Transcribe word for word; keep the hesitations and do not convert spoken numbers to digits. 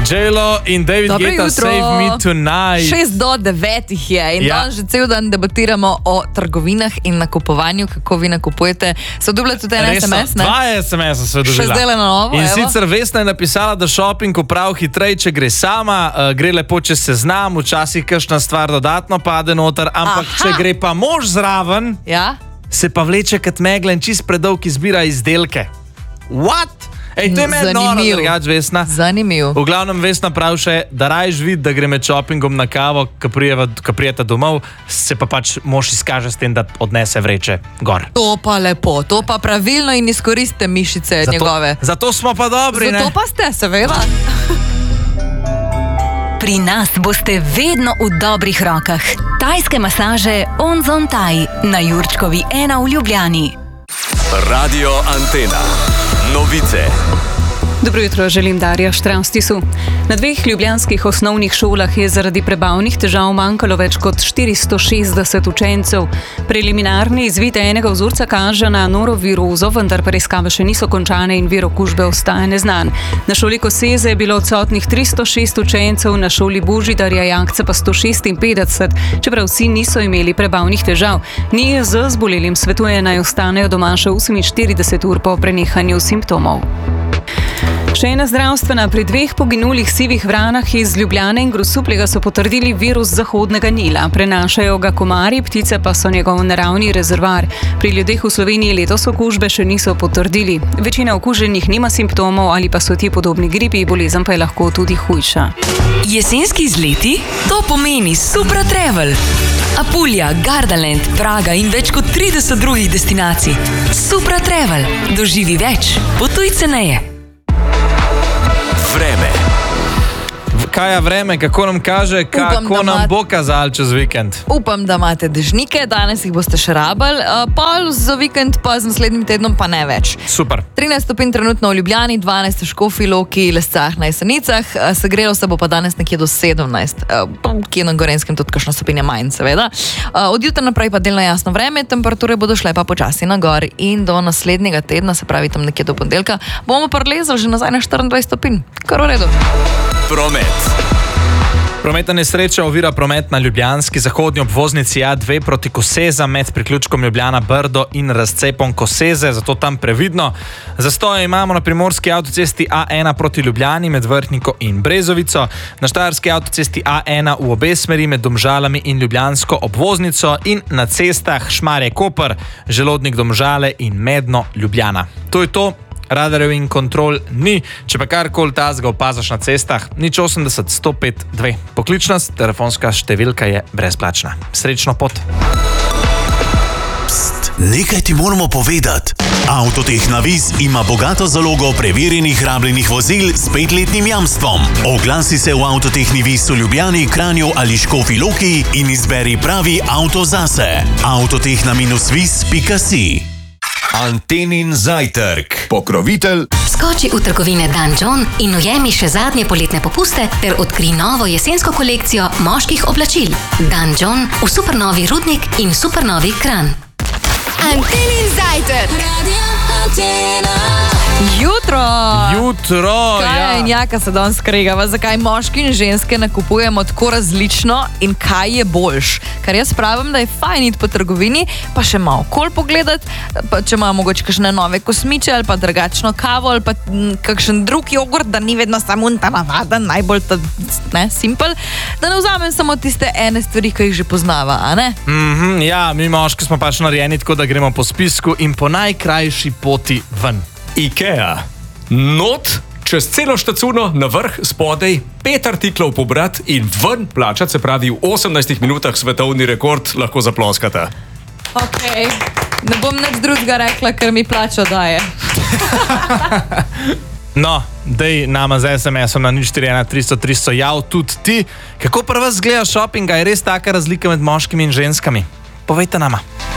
J-Lo in David Dobro Guetta, jutro. Save Me Tonight. Šest do devetih je in Ja. danes že cel dan debatiramo o trgovinah in nakupovanju, kako vi nakupujete. So dobile tudi en es em es, ne? Dva es em es-a so dobila. Še zdajle na novo, In evo. sicer Vesna je napisala, da shopping opravi hitreje, če gre sama, uh, gre lepo čez seznam, včasih kakšna stvar dodatno pade noter, ampak Aha. če gre pa mož zraven, Ja? se pa vleče kot megla in čist predolg izbira izdelke. What? Ej, to je meni noro, Zanimiv. drugač, Vesna. Zanimiv. V glavnem Vesna pravi še, da rajš vidi, da gre med shoppingom na kavo, ko prijeva- ko prijeta domov, se pa pač mož izkaže s tem, da odnese vreče gor. To pa lepo, to pa pravilno in izkoristite mišice njegove. Zato smo pa dobri, Zato ne? pa ste, seveda. Pri nas boste vedno v dobrih rokah. Tajske masaže Onzon Thai na Jurčkovi ena v Ljubljani. Radio Antena. Novice. Dobro jutro, želim Darja Štravstisu. Na dveh ljubljanskih osnovnih šolah je zaradi prebavnih težav manjkalo več kot štiristo šestdeset učencev. Preliminarni izvid enega vzorca kaže na norovirozo, vendar preiskave še niso končane in vir okužbe ostaja neznan. Na šoli Koseze je bilo odsotnih tristo šest učencev, na šoli Božidarja Jakca pa sto šestinpetdeset, čeprav vsi niso imeli prebavnih težav. N I J Z zbolelim svetuje, naj ostanejo doma še oseminštirideset ur po prenehanju simptomov. Še ena zdravstvena. Pri dveh poginulih sivih vranah iz Ljubljane in Grosuplja so potrdili virus zahodnega Nila. Prenašajo ga komarji, ptice pa so njegov naravni rezervoar. Pri ljudeh v Sloveniji letos okužbe še niso potrdili. Večina okuženih nima simptomov ali pa so ti podobni gripi, bolezen pa je lahko tudi hujša. Jesenski izleti? To pomeni Supra Travel. Apulija, Gardaland, Praga in več kot trideset drugih destinacij. Supra Travel. Doživi več. Potuj ceneje. Vreme. Kaj je vreme, kako nam kaže, kako Upam, da nam mat- bo kazal čez vikend? Upam, da imate dežnike, danes jih boste še rabili, uh, pol za vikend pa z naslednjim tednom pa ne več. Super. trinajst stopinj trenutno v Ljubljani, dvanajst v Škofji Loki, Lescah, na Jesenicah, uh, segrelo se bo pa danes nekje do sedemnajst, uh, kje na Gorenskem tudi kakšna stopinja manj, seveda. Uh, od jutra naprej pa delno jasno vreme, temperature bodo šle pa počasi na gor in do naslednjega tedna, se pravi tam nekje do ponedeljka, bomo prelezali že nazaj na štiriindvajset stopinj. Kar v redu. Promet. Prometna nesreča ovira promet na ljubljanski zahodni obvoznici A dve proti Kosezam med priključkom Ljubljana Brdo in razcepom Koseze, zato tam previdno. Zastoje imamo na primorski avtocesti A ena proti Ljubljani med Vrhniko in Brezovico, na štajerski avtocesti A ena v obe smeri med Domžalami in Ljubljansko obvoznico in na cestah Šmarje-Koper, Želodnik Domžale in Medno Ljubljana. To je to. Radarjev in kontrol ni, če pa karkoli tazga opazaš na cestah, nič osemdeset sto pet dve. Poklič nas, telefonska številka je brezplačna. Srečno pot. Pst, nekaj ti moramo povedati. Avtoteh Navis ima bogato zalogo preverjenih rabljenih vozil s petletnim jamstvom. Oglasi se v Avtoteh Navis v Ljubljani, Kranju ali Škofji Loki in izberi pravi avto zase. avtoteh na vis pika si. Antenin zajtrk. Pokrovitelj. Skoči v trgovine Dan John in ujemi še zadnje poletne popuste ter odkri novo jesensko kolekcijo moških oblačil. Dan John v supernovi Rudnik in supernovi Kranj. Antenin zajtrk. Jutro! Jutro, Kaj ja. in jaka se danes skregava, zakaj moški in ženske nakupujemo tako različno in kaj je boljš. Ker jaz pravim, da je fajn iti po trgovini, pa še malo okol pogledati, pa če ima mogoče kakšne nove kosmiče ali pa drugačno kavo ali pa m, kakšen drug jogurt, da ni vedno samo ta navaden, najbolj ta, ne, simpel, da ne vzamem samo tiste ene stvari, ki jih že poznava, a ne? Mhm, ja, mi moški smo pač narejeni tako, da gremo po spisku in po najkrajši poti ven. IKEA. Not, čez celo štacuno, na vrh, spodaj, pet artiklov pobrat in ven plačati, se pravi v osemnajstih minutah svetovni rekord lahko zaploskata. Ok, ne bom nič drugega rekla, ker mi plačo daje. No, dej nama z es em esom na nič štiri ena tristo tristo jav tudi ti. Kako pri vas zgleda shopping, a je res taka razlika med moškimi in ženskami? Povejte nama.